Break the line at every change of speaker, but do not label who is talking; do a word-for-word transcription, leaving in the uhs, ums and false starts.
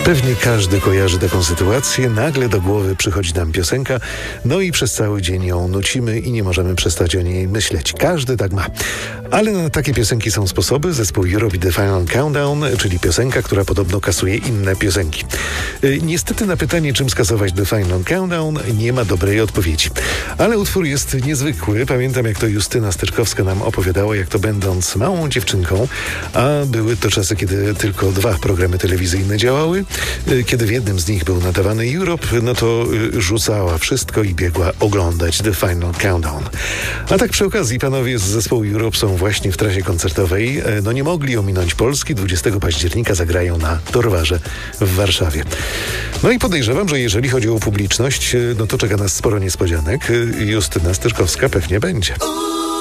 Pewnie każdy kojarzy taką sytuację. Nagle do głowy przychodzi nam piosenka, no i przez cały dzień ją nucimy i nie możemy przestać o niej myśleć. Każdy tak ma. Ale na takie piosenki są sposoby. Zespół Europe The Final Countdown, czyli piosenka, która podobno kasuje inne piosenki. Yy, niestety na pytanie, czym skasować The Final Countdown, nie ma dobrej odpowiedzi. Ale utwór jest niezwykły. Pamiętam, jak to Justyna Styczkowska nam opowiadała, jak to będąc małą dziewczynką, a były to czasy, kiedy tylko dwa programy telewizyjne działały, kiedy w jednym z nich był nadawany Europe, no to rzucała wszystko i biegła oglądać The Final Countdown. A tak przy okazji panowie z zespołu Europe są właśnie w trasie koncertowej. No nie mogli ominąć Polski. dwudziestego października zagrają na Torwarze w Warszawie. No i podejrzewam, że jeżeli chodzi o publiczność, no to czeka nas sporo niespodzianek. Justyna Styczkowska pewnie będzie.